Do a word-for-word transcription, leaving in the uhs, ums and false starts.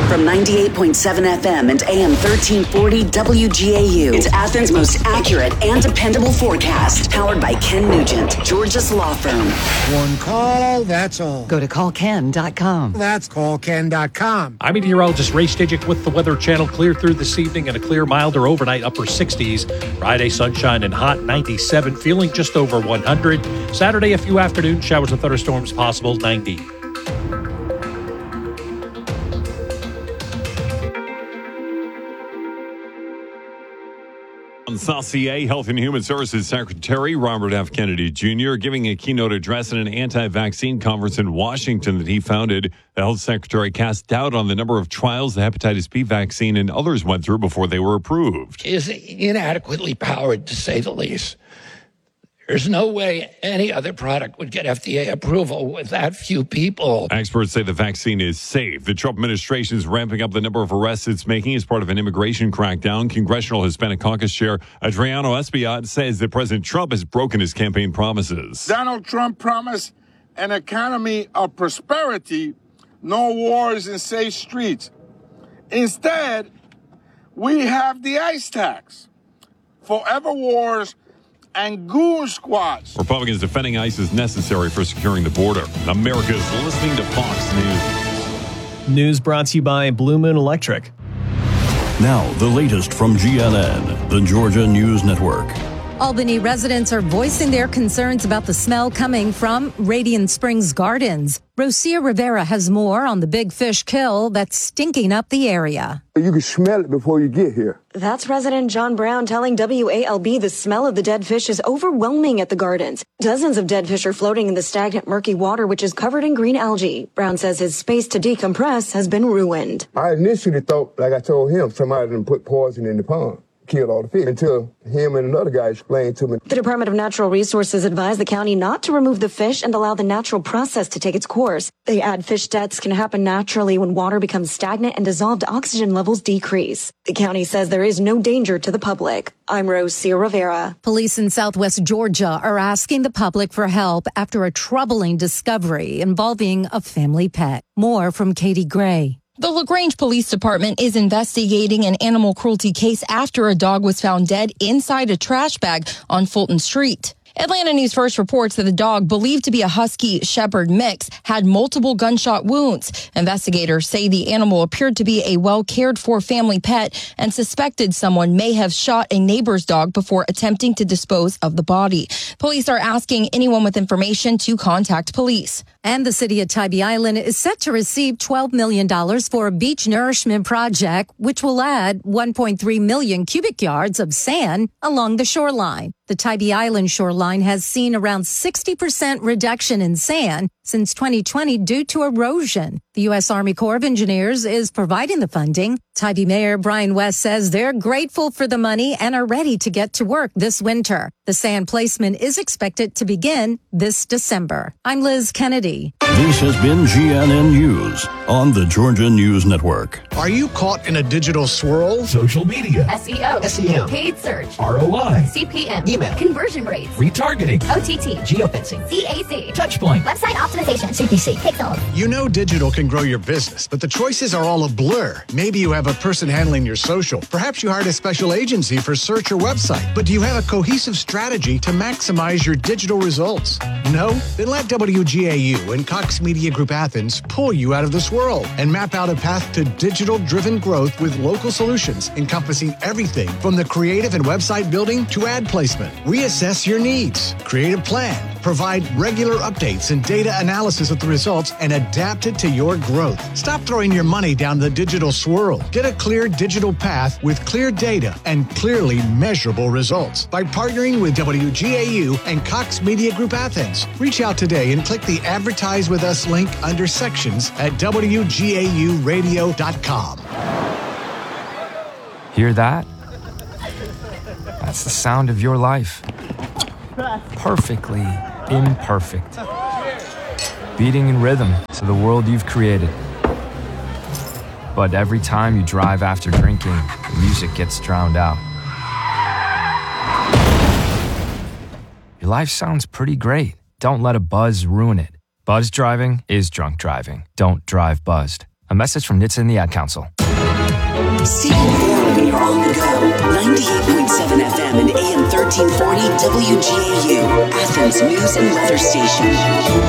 From ninety-eight point seven F M and A M thirteen forty W G A U. It's Athens' most accurate and dependable forecast. Powered by Ken Nugent, Georgia's law firm. One call, that's all. Go to call ken dot com. That's call ken dot com. I'm meteorologist Ray Stijik with the Weather Channel. Clear through this evening and a clear, milder overnight, upper sixties. Friday, sunshine and hot, ninety-seven, feeling just over one hundred. Saturday, a few afternoon showers and thunderstorms possible, ninety. Saucier, Health and Human Services Secretary Robert F. Kennedy Junior giving a keynote address at an anti-vaccine conference in Washington that he founded. The health secretary cast doubt on the number of trials the hepatitis B vaccine and others went through before they were approved. Is inadequately powered, to say the least. There's no way any other product would get F D A approval with that few people. Experts say the vaccine is safe. The Trump administration is ramping up the number of arrests it's making as part of an immigration crackdown. Congressional Hispanic Caucus Chair Adriano Espaillat says that President Trump has broken his campaign promises. Donald Trump promised an economy of prosperity, no wars and safe streets. Instead, we have the ICE tax, forever wars, and goon squads. Republicans defending ICE is necessary for securing the border. America's listening to Fox News. News brought to you by Blue Moon Electric. Now, the latest from G N N, the Georgia News Network. Albany residents are voicing their concerns about the smell coming from Radiant Springs Gardens. Rosia Rivera has more on the big fish kill that's stinking up the area. You can smell it before you get here. That's resident John Brown telling W A L B the smell of the dead fish is overwhelming at the gardens. Dozens of dead fish are floating in the stagnant, murky water, which is covered in green algae. Brown says his space to decompress has been ruined. I initially thought, like I told him, somebody done put poison in the pond. Kill all the fish until him and another guy explained to me. The Department of Natural Resources advised the county not to remove the fish and allow the natural process to take its course. They add fish deaths can happen naturally when water becomes stagnant and dissolved oxygen levels decrease. The county says there is no danger to the public. I'm Rosia Rivera. Police in Southwest Georgia are asking the public for help after a troubling discovery involving a family pet. More from Katie Gray. The LaGrange Police Department is investigating an animal cruelty case after a dog was found dead inside a trash bag on Fulton Street. Atlanta News First reports that the dog, believed to be a Husky Shepherd mix, had multiple gunshot wounds. Investigators say the animal appeared to be a well-cared-for family pet and suspected someone may have shot a neighbor's dog before attempting to dispose of the body. Police are asking anyone with information to contact police. And the city of Tybee Island is set to receive twelve million dollars for a beach nourishment project, which will add one point three million cubic yards of sand along the shoreline. The Tybee Island shoreline has seen around sixty percent reduction in sand since twenty twenty due to erosion. The U S Army Corps of Engineers is providing the funding. Tybee Mayor Brian West says they're grateful for the money and are ready to get to work this winter. The sand placement is expected to begin this December. I'm Liz Kennedy. This has been G N N News on the Georgia News Network. Are you caught in a digital swirl? Social media, S E O, S E M, paid search, R O I, C P M, email, conversion rates, retargeting, O T T, geofencing, C A C, Touchpoint, website optimization, C P C, Pixel. You know digital can grow your business, but the choices are all a blur. Maybe you have a person handling your social. Perhaps you hired a special agency for search or website. But do you have a cohesive strategy to maximize your digital results? No? Then let W G A U and Cox Media Group Athens pull you out of the swirl and map out a path to digital-driven growth with local solutions encompassing everything from the creative and website building to ad placement. We assess your needs, create a plan, provide regular updates and data analysis of the results, and adapt it to your growth. Stop throwing your money down the digital swirl. Get a clear digital path with clear data and clearly measurable results by partnering with W G A U and Cox Media Group Athens. Reach out today and click the Advertise with Us link under sections at W G A U radio dot com. Hear that? That's the sound of your life. Perfectly imperfect. Beating in rhythm to the world you've created. But every time you drive after drinking, the music gets drowned out. Your life sounds pretty great. Don't let a buzz ruin it. Buzz driving is drunk driving. Don't drive buzzed. A message from N H T S A and the Ad Council. Stay informed when you're on the go. ninety-eight point seven F M and A M thirteen forty W G A U, Athens News and Weather Station.